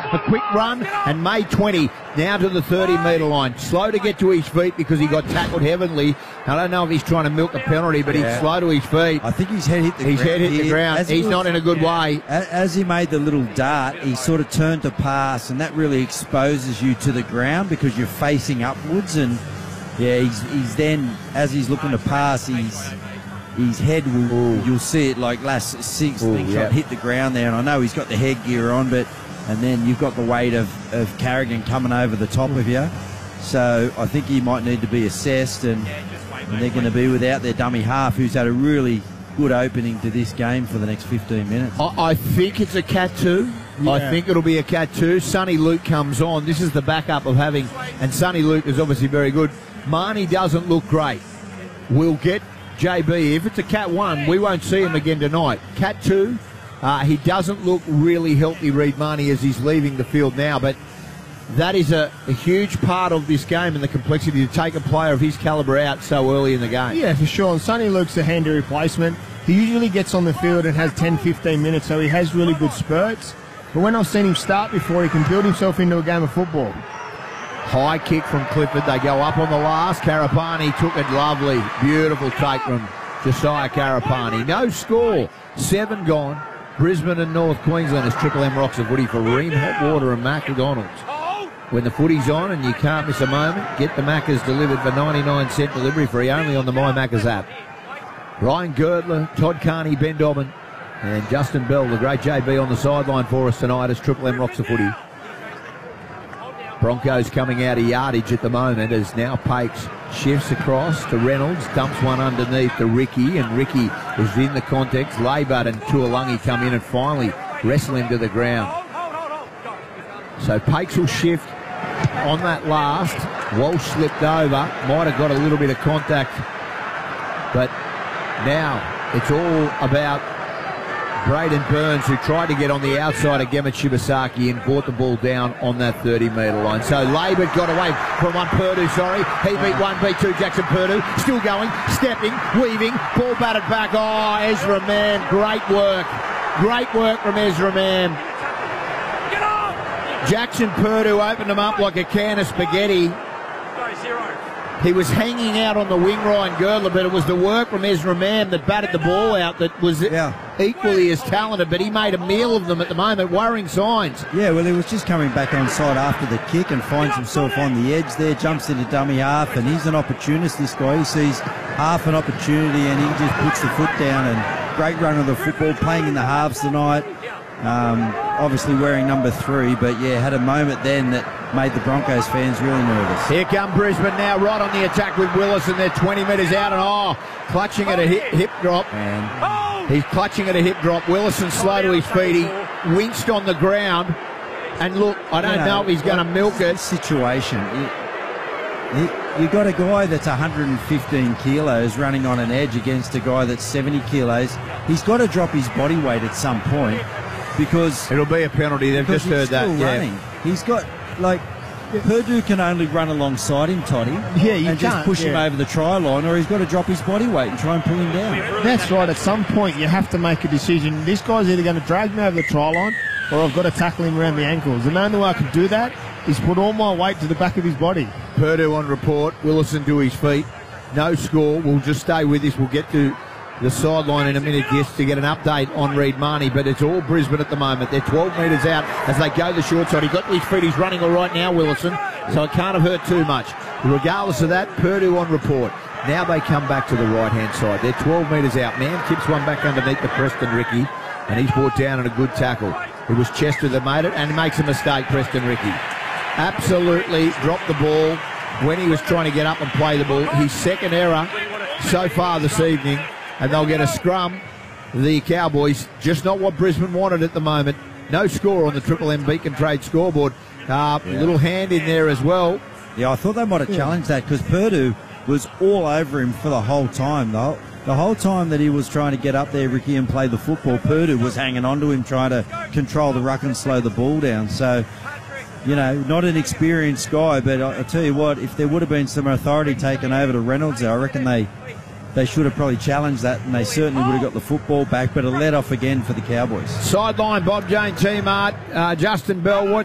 a quick run, and made 20 now to the 30-metre line. Slow to get to his feet because he got tackled heavily. I don't know if he's trying to milk a penalty, but he's slow to his feet. I think his head hit the ground. His head hit the ground. He's not in a good way. As he made the little dart, he sort of turned to pass, and that really exposes you to the ground because you're facing upwards. And yeah, he's then, as he's looking to pass, his head will, you'll see it like last slingshot hit the ground there. And I know he's got the headgear on, and then you've got the weight of Carrigan coming over the top of you. So I think he might need to be assessed, and they're going to be without their dummy half, who's had a really good opening to this game for the next 15 minutes. I think it's a Cat 2. Yeah. I think it'll be a Cat 2. Sonny Luke comes on. This is the backup of having, and Sonny Luke is obviously very good. Marnie doesn't look great. We'll get JB. If it's a Cat 1, we won't see him again tonight. Cat 2, he doesn't look really healthy, Reid Marnie, as he's leaving the field now, but that is a huge part of this game and the complexity to take a player of his calibre out so early in the game. Yeah, for sure. And Sonny Luke's a handy replacement. He usually gets on the field and has 10, 15 minutes, so he has really good spurts. But when I've seen him start before, he can build himself into a game of football. High kick from Clifford. They go up on the last. Karapani took it lovely. Beautiful take from Josiah Karapani. No score. 7 gone. Brisbane and North Queensland as Triple M rocks a footy for Ream, Hotwater and McDonald's. When the footy's on and you can't miss a moment, get the Maccas delivered for 99-cent delivery free only on the My Maccas app. Ryan Girdler, Todd Carney, Ben Dobbin, and Justin Bell, the great JB, on the sideline for us tonight as Triple M rocks a footy. Broncos coming out of yardage at the moment as now Pakes shifts across to Reynolds, dumps one underneath to Ricky, and Ricky is in the context. Laybut and Tuolangi come in and finally wrestle him to the ground. So Pakes will shift on that last. Walsh slipped over, might have got a little bit of contact, but now it's all about Braden Burns, who tried to get on the outside of Gemma Shibasaki and brought the ball down on that 30-metre line. So Labour got away from one, Purdue, sorry. He beat one, beat two, Jackson Purdue. Still going, stepping, weaving, ball batted back. Oh, Ezra Mam, great work. Great work from Ezra Mam. Jackson Purdue opened him up like a can of spaghetti. He was hanging out on the wing, Ryan Girdler, but it was the work from Ezra Mam that batted the ball out that was equally as talented, but he made a meal of them at the moment. Worrying signs. Yeah, well, he was just coming back onside after the kick and finds himself on the edge there, jumps into dummy half, and he's an opportunist, this guy. He sees half an opportunity and he just puts the foot down, and great run of the football, playing in the halves tonight. Obviously wearing number 3, but yeah, had a moment then that made the Broncos fans really nervous. Here come Brisbane now, right on the attack with Willis, and they're 20 metres out, and clutching at a hip drop. And he's clutching at a hip drop. Willison slow to his feet. He winched on the ground, and look, I don't know if he's going to milk it. Situation. You got a guy that's 115 kilos running on an edge against a guy that's 70 kilos. He's got to drop his body weight at some point, because it'll be a penalty. They've just heard that. Running. He's got, like, Purdue can only run alongside him, Toddy. Yeah, you and just push him over the try line, or he's got to drop his body weight and try and pull him down. That's right. At some point, you have to make a decision. This guy's either going to drag me over the try line, or I've got to tackle him around the ankles. And the only way I can do that is put all my weight to the back of his body. Purdue on report. Willison to his feet. No score. We'll just stay with this. We'll get to the sideline in a minute just to get an update on Reid Marnie, but it's all Brisbane at the moment. They're 12 metres out as they go the short side. He got to his feet. He's running all right now, Willison, so it can't have hurt too much. Regardless of that, Purdue on report. Now they come back to the right-hand side. They're 12 metres out. Man tips one back underneath the Preston Ricky, and he's brought down in a good tackle. It was Chester that made it, and makes a mistake, Preston Ricky. Absolutely dropped the ball when he was trying to get up and play the ball. His second error so far this evening, and they'll get a scrum. The Cowboys, just not what Brisbane wanted at the moment. No score on the Triple M Beacon Trade scoreboard. Little hand in there as well. Yeah, I thought they might have challenged that, because Purdue was all over him for the whole time, though. The whole time that he was trying to get up there, Ricky, and play the football, Purdue was hanging on to him, trying to control the ruck and slow the ball down. So, you know, not an experienced guy, but I'll tell you what, if there would have been some authority taken over to Reynolds, I reckon they should have probably challenged that, and they certainly would have got the football back, but a let off again for the Cowboys. Sideline, Bob Jane, T-Mart, Justin Bell,